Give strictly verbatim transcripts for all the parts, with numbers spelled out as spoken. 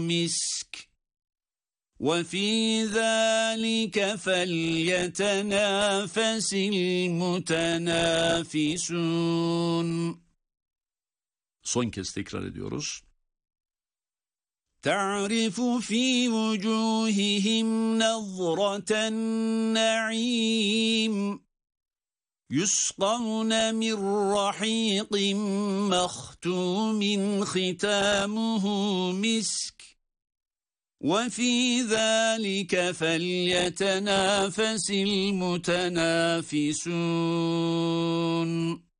مسك وفي ذلك فليتنافس المتنافسون. Son kez tekrar ediyoruz. تعرف في وجوههم نظرة النعيم يسقون من رحيق مختوم ختامه مسك وفي ذلك فليتنافس المتنافسون.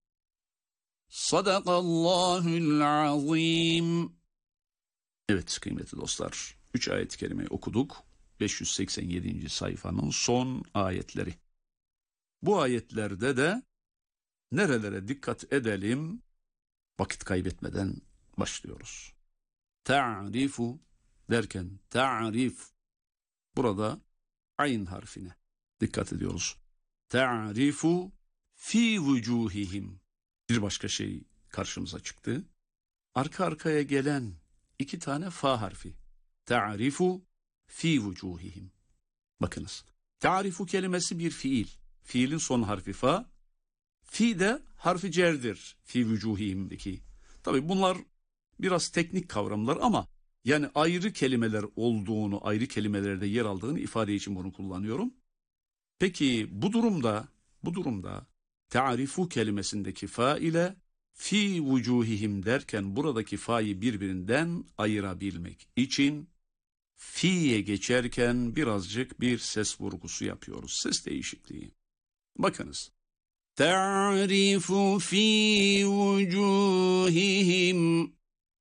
Sadakallahul azim. Evet kıymetli dostlar, üç ayet-i kerimeyi okuduk. beş yüz seksen yedinci sayfanın son ayetleri. Bu ayetlerde de nerelere dikkat edelim? Vakit kaybetmeden başlıyoruz. Ta'rifu derken ta'rif, burada ayn harfine dikkat ediyoruz. Ta'rifu fi vucuhihim. Bir başka şey karşımıza çıktı. Arka arkaya gelen iki tane fa harfi. Ta'rifu fi vucuhihim. Bakınız. Ta'rifu kelimesi bir fiil. Fiilin son harfi fa. Fi de harfi cerdir. Fi vucuhihim'deki. Tabii bunlar biraz teknik kavramlar ama yani ayrı kelimeler olduğunu, ayrı kelimelerde yer aldığını ifade için bunu kullanıyorum. Peki bu durumda, bu durumda ta'rifu kelimesindeki fa ile fi vucuhihim derken buradaki fa'yı birbirinden ayırabilmek için fi'ye geçerken birazcık bir ses vurgusu yapıyoruz. Ses değişikliği. Bakınız. Ta'rifu fi vucuhihim.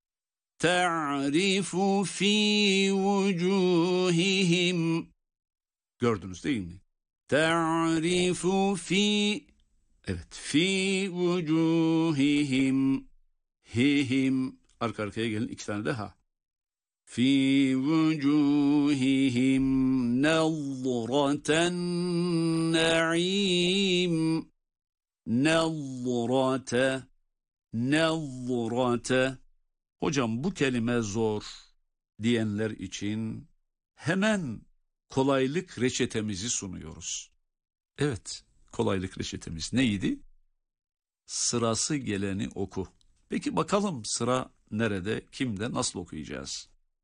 Ta'rifu fi vucuhihim. Gördünüz değil mi? Ta'rifu fi, evet, fi vucuhihim, hihim, arka arkaya gelin iki tane daha. Fi vucuhihim nazraten na'im, nazrate, nazrate. Hocam bu kelime zor diyenler için hemen kolaylık reçetemizi sunuyoruz. Evet, kolaylık reçetemiz neydi? Sırası geleni oku. Peki bakalım sıra nerede, kimde, nasıl okuyacağız?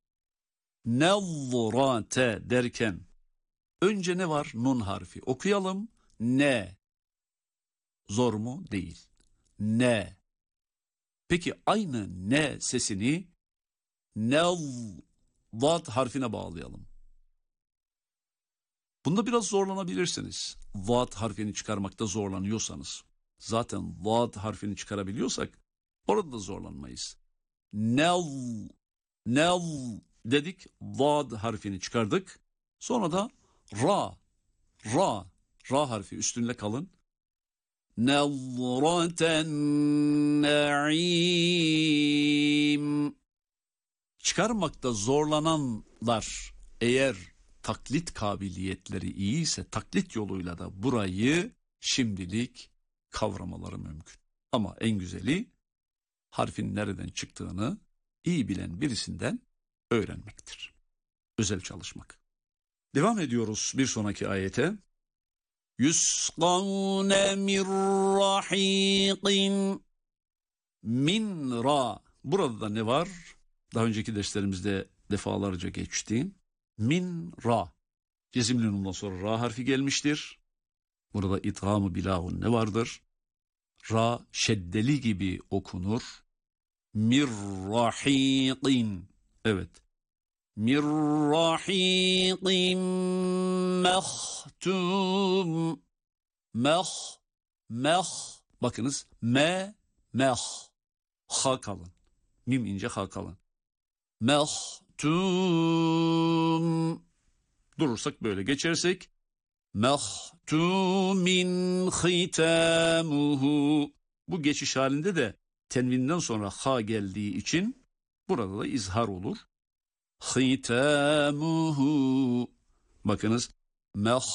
Nazrate derken önce ne var? Nun harfi. Okuyalım. Ne. Zor mu? Değil. Ne. Peki aynı ne sesini nel, vat harfine bağlayalım. Bunda biraz zorlanabilirsiniz. Vat harfini çıkarmakta zorlanıyorsanız. Zaten vat harfini çıkarabiliyorsak orada da zorlanmayız. Nel, nel dedik, vat harfini çıkardık. Sonra da ra, ra, ra harfi üstünde kalın. Nazraten na'im. Çıkarmakta zorlananlar eğer taklit kabiliyetleri iyiyse taklit yoluyla da burayı şimdilik kavramaları mümkün. Ama en güzeli harfin nereden çıktığını iyi bilen birisinden öğrenmektir. Özel çalışmak. Devam ediyoruz bir sonraki ayete. Yusqavne min rahiqin min ra. Burada da ne var? Daha önceki derslerimizde defalarca geçti. Min ra. Cezimli nundan sonra ra harfi gelmiştir. Burada idgamı bilahun ne vardır? Ra şeddeli gibi okunur. Mir rahiqin. Evet. Mir rahiqin mehtum. Meh. Meh. Bakınız. Me. Meh. Ha kalın. Mim ince, ha kalın. Mehtum. Durursak böyle geçersek. Mehtumin hitamuhu. Bu geçiş halinde de tenvinden sonra ha geldiği için burada da izhar olur. Hitamuhu. Bakınız. Meh